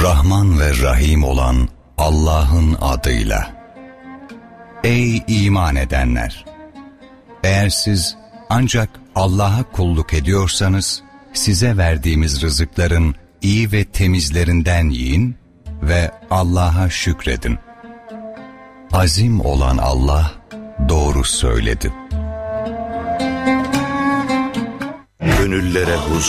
Rahman ve Rahim olan Allah'ın adıyla. Ey iman edenler! Eğer siz ancak Allah'a kulluk ediyorsanız, size verdiğimiz rızıkların iyi ve temizlerinden yiyin ve Allah'a şükredin. Azim olan Allah doğru söyledi. Gönüllere huzur.